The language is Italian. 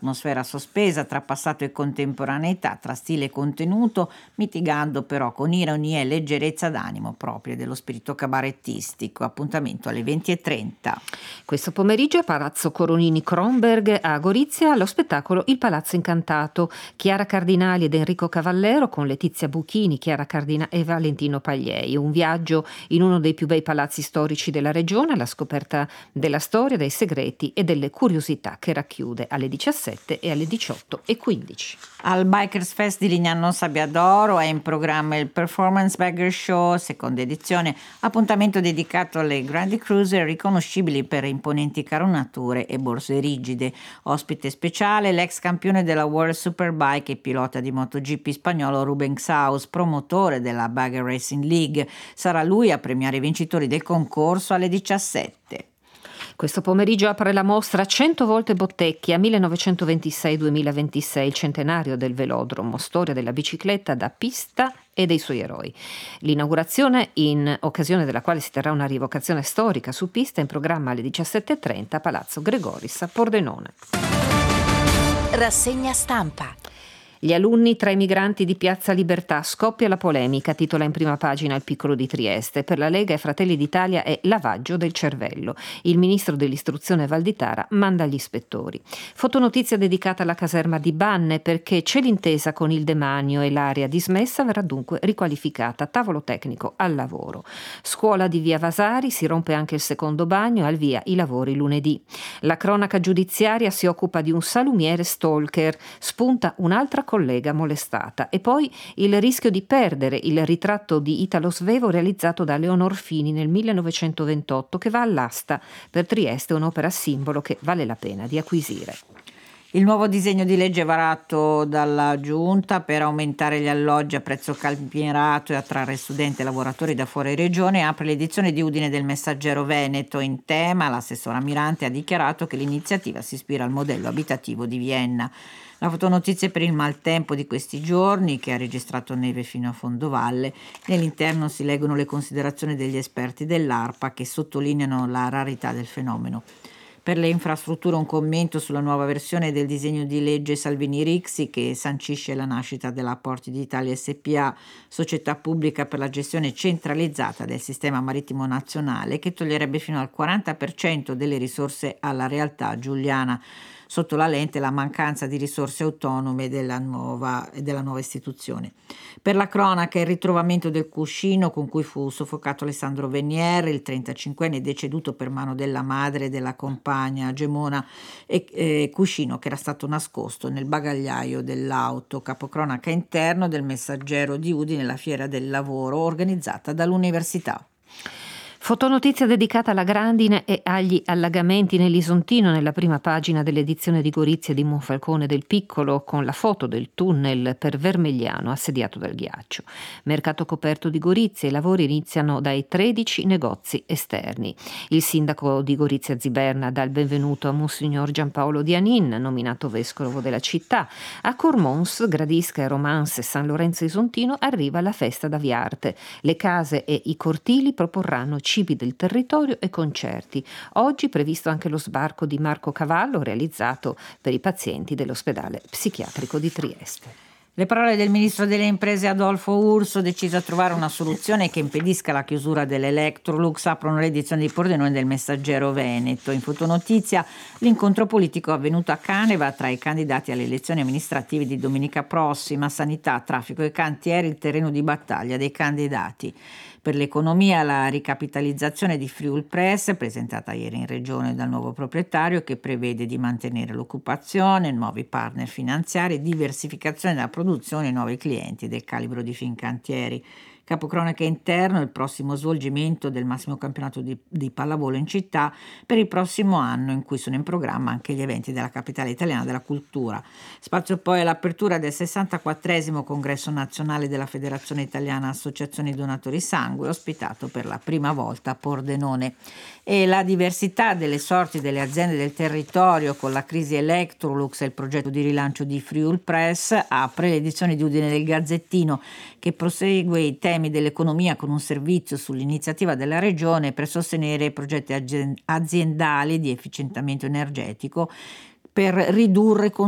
un'atmosfera sospesa tra passato e contemporaneità, tra stile e contenuto, mitigando però con ironia e leggerezza d'animo proprie dello spirito cabarettistico. Appuntamento alle 20:30. Questo pomeriggio a Palazzo Coronini Kronberg a Gorizia lo spettacolo Il Palazzo Incantato. Chiara Cardinali ed Enrico Cavallero con Letizia Buchini, Chiara Cardina e Valentino Pagliei. Un viaggio in uno dei più bei palazzi storici della regione, alla scoperta della storia, dei segreti e delle curiosità, che racchiude alle 17 e alle 18:15. Al Bikers Fest di Lignano Sabbiadoro è in programma il Performance Bagger Show, seconda edizione, appuntamento dedicato alle grandi cruiser riconoscibili per imponenti caronature e borse rigide. Ospite speciale l'ex campione della World Superbike e pilota di MotoGP spagnolo Ruben Xaus, promotore della Bagger Racing League. Sarà lui a premiare i vincitori del concorso alle 17. Questo pomeriggio apre la mostra 100 volte Bottecchia 1926-2026, il centenario del velodromo, storia della bicicletta da pista e dei suoi eroi. L'inaugurazione, in occasione della quale si terrà una rievocazione storica su pista, in programma alle 17:30 a Palazzo Gregoris a Pordenone. Rassegna stampa. Gli alunni tra i migranti di Piazza Libertà, scoppia la polemica, titola in prima pagina Il Piccolo di Trieste. Per la Lega e Fratelli d'Italia è lavaggio del cervello. Il ministro dell'istruzione Valditara manda gli ispettori. Fotonotizia dedicata alla caserma di Banne, perché c'è l'intesa con il demanio e l'area dismessa verrà dunque riqualificata. Tavolo tecnico al lavoro. Scuola di via Vasari, si rompe anche il secondo bagno, al via i lavori lunedì. La cronaca giudiziaria si occupa di un salumiere stalker, spunta un'altra collega molestata, e poi il rischio di perdere il ritratto di Italo Svevo realizzato da Leonor Fini nel 1928, che va all'asta. Per Trieste un'opera simbolo che vale la pena di acquisire. Il nuovo disegno di legge varato dalla Giunta per aumentare gli alloggi a prezzo calmierato e attrarre studenti e lavoratori da fuori regione apre l'edizione di Udine del Messaggero Veneto. In tema, l'assessora Mirante ha dichiarato che l'iniziativa si ispira al modello abitativo di Vienna. La fotonotizia per il maltempo di questi giorni, che ha registrato neve fino a fondovalle. Nell'interno si leggono le considerazioni degli esperti dell'ARPA che sottolineano la rarità del fenomeno. Per le infrastrutture un commento sulla nuova versione del disegno di legge Salvini-Rixi, che sancisce la nascita della Porti d'Italia SpA, società pubblica per la gestione centralizzata del sistema marittimo nazionale, che toglierebbe fino al 40% delle risorse alla realtà giuliana. Sotto la lente la mancanza di risorse autonome della nuova istituzione. Per la cronaca, il ritrovamento del cuscino con cui fu soffocato Alessandro Venier, il 35enne deceduto per mano della madre e della compagna Gemona, e cuscino che era stato nascosto nel bagagliaio dell'auto. Capocronaca interno del Messaggero di Udine, la fiera del lavoro organizzata dall'università. Fotonotizia dedicata alla grandine e agli allagamenti nell'Isontino, nella prima pagina dell'edizione di Gorizia di Monfalcone del Piccolo, con la foto del tunnel per Vermigliano assediato dal ghiaccio. Mercato coperto di Gorizia, i lavori iniziano dai 13 negozi esterni. Il sindaco di Gorizia Ziberna dà il benvenuto a Monsignor Giampaolo Dianin, nominato vescovo della città. A Cormons, Gradisca e Romance San Lorenzo Isontino arriva la festa da Viarte. Le case e i cortili proporranno cibi del territorio e concerti. Oggi previsto anche lo sbarco di Marco Cavallo, realizzato per i pazienti dell'ospedale psichiatrico di Trieste. Le parole del ministro delle imprese Adolfo Urso, deciso a trovare una soluzione che impedisca la chiusura dell'Electrolux, aprono l'edizione di Pordenone del Messaggero Veneto. In fotonotizia l'incontro politico avvenuto a Caneva tra i candidati alle elezioni amministrative di domenica prossima. Sanità, traffico e cantieri, il terreno di battaglia dei candidati. Per l'economia, la ricapitalizzazione di Friulpress, presentata ieri in regione dal nuovo proprietario, che prevede di mantenere l'occupazione, nuovi partner finanziari, diversificazione della produzione e nuovi clienti del calibro di Fincantieri. Capocronaca interno, il prossimo svolgimento del massimo campionato di pallavolo in città per il prossimo anno, in cui sono in programma anche gli eventi della capitale italiana della cultura. Spazio poi all'apertura del 64esimo congresso nazionale della Federazione Italiana Associazioni Donatori Sangue, ospitato per la prima volta a Pordenone. E la diversità delle sorti delle aziende del territorio con la crisi Electrolux e il progetto di rilancio di Friulpress apre l'edizione di Udine del Gazzettino, che prosegue i temi dell'economia con un servizio sull'iniziativa della regione per sostenere progetti aziendali di efficientamento energetico per ridurre